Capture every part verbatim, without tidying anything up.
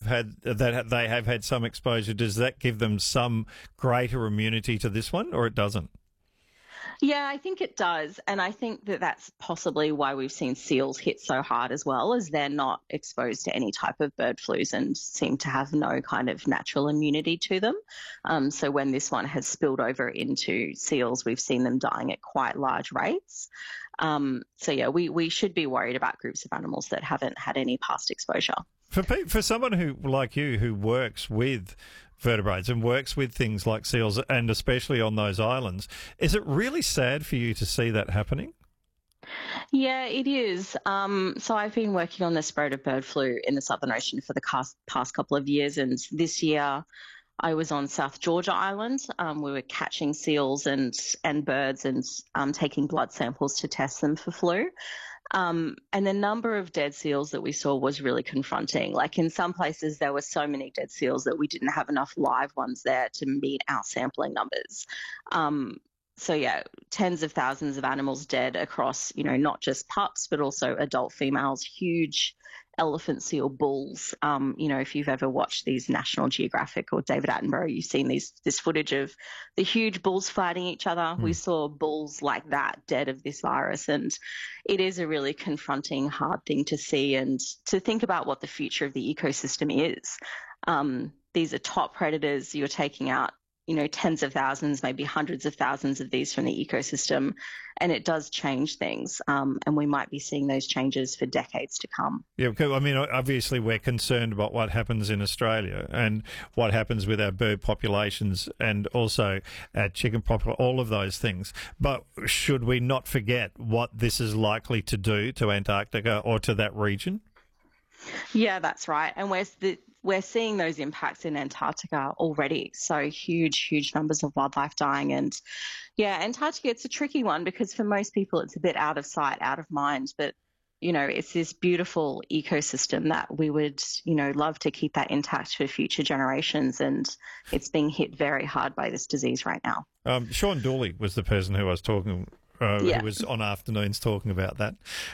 had that they have had some exposure, does that give them some greater immunity to this one, or it doesn't? Yeah, I think it does. And I think that that's possibly why we've seen seals hit so hard as well, as they're not exposed to any type of bird flus and seem to have no kind of natural immunity to them. Um, so when this one has spilled over into seals, we've seen them dying at quite large rates. Um, so yeah, we, we should be worried about groups of animals that haven't had any past exposure. For pe- for someone who like you who works with vertebrates and works with things like seals, and especially on those islands, is it really sad for you to see that happening? Yeah, it is. Um, so I've been working on the spread of bird flu in the Southern Ocean for the past, past couple of years, and this year I was on South Georgia Island. Um, we were catching seals and and birds and um, taking blood samples to test them for flu. Um, and the number of dead seals that we saw was really confronting. Like in some places, there were so many dead seals that we didn't have enough live ones there to meet our sampling numbers. Um, so yeah, tens of thousands of animals dead across, you know, not just pups, but also adult females, huge elephant seal bulls. Um, you know, if you've ever watched these National Geographic or David Attenborough, you've seen these this footage of the huge bulls fighting each other. Mm. We saw bulls like that dead of this virus, and it is a really confronting, hard thing to see and to think about what the future of the ecosystem is. Um, these are top predators. You're taking out, you know, tens of thousands, maybe hundreds of thousands of these from the ecosystem, and it does change things. Um, and we might be seeing those changes for decades to come. Yeah, I mean, obviously we're concerned about what happens in Australia and what happens with our bird populations and also our chicken population, all of those things. But should we not forget what this is likely to do to Antarctica or to that region? Yeah, that's right. And we're the, we're seeing those impacts in Antarctica already. So huge, huge numbers of wildlife dying. And yeah, Antarctica, it's a tricky one because for most people it's a bit out of sight, out of mind. But, you know, it's this beautiful ecosystem that we would, you know, love to keep that intact for future generations. And it's being hit very hard by this disease right now. Um, Sean Dooley was the person who I was talking uh, yeah. who was on Afternoons talking about that.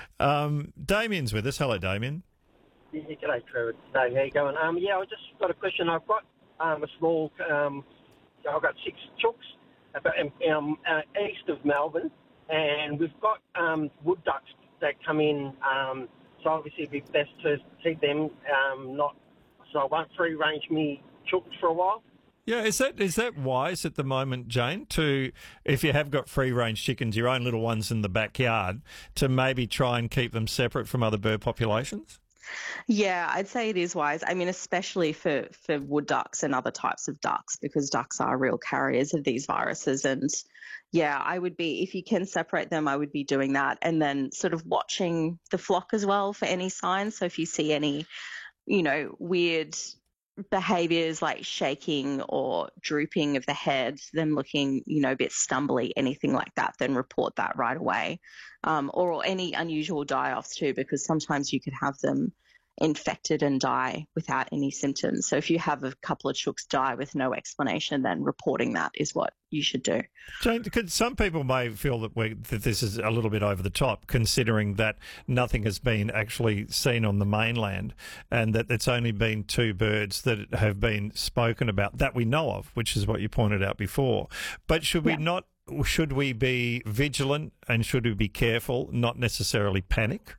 Um, Damien's with us. Hello, Damien. Yeah, g'day, Trevor. Dave, how you going? Um, yeah, I just got a question. I've got um, a small, um, I've got six chooks about, um, uh, east of Melbourne, and we've got um, wood ducks that come in. Um, so obviously it'd be best to keep them um, not. So I won't free range me chooks for a while. Yeah, is that is that wise at the moment, Jane, to, if you have got free-range chickens, your own little ones in the backyard, to maybe try and keep them separate from other bird populations? Yeah, I'd say it is wise. I mean, especially for, for wood ducks and other types of ducks, because ducks are real carriers of these viruses. And yeah, I would be, if you can separate them, I would be doing that. And then sort of watching the flock as well for any signs. So if you see any, you know, weird behaviors like shaking or drooping of the head, them looking, you know, a bit stumbly, anything like that, then report that right away. Um, or any unusual die-offs too, because sometimes you could have them infected and die without any symptoms. So if you have a couple of chooks die with no explanation, then reporting that is what you should do. Jane, because some people may feel that, we, that this is a little bit over the top, considering that nothing has been actually seen on the mainland and that it's only been two birds that have been spoken about that we know of, which is what you pointed out before. But should we yeah. not, should we be vigilant and should we be careful, not necessarily panic?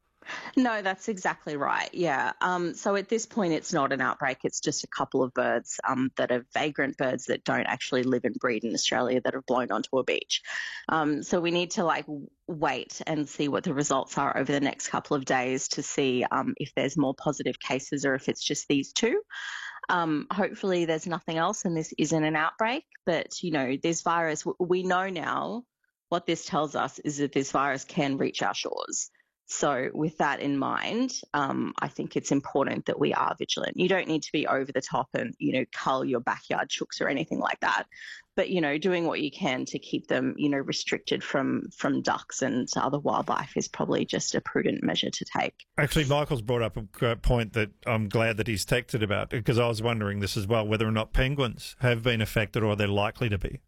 No, that's exactly right. Yeah. Um, so at this point, it's not an outbreak. It's just a couple of birds um, that are vagrant birds that don't actually live and breed in Australia that have blown onto a beach. Um, so we need to like wait and see what the results are over the next couple of days to see um, if there's more positive cases or if it's just these two. Um, hopefully there's nothing else and this isn't an outbreak. But, you know, this virus, we know now what this tells us is that this virus can reach our shores. So with that in mind, um, I think it's important that we are vigilant. You don't need to be over the top and, you know, cull your backyard chooks or anything like that. But, you know, doing what you can to keep them, you know, restricted from, from ducks and other wildlife is probably just a prudent measure to take. Actually, Michael's brought up a point that I'm glad that he's texted about, because I was wondering this as well, whether or not penguins have been affected or they're likely to be.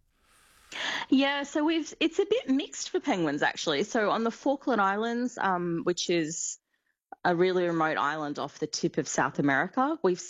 Yeah, so we've it's a bit mixed for penguins, actually. So on the Falkland Islands, um, which is a really remote island off the tip of South America, we've